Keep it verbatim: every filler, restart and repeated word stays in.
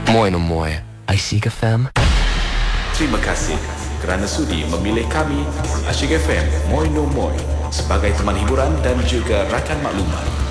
Moi no moi. Asyik F M. Terima kasih kerana sudi memilih kami Asyik F M Moi No Moi sebagai teman hiburan dan juga rakan maklumat.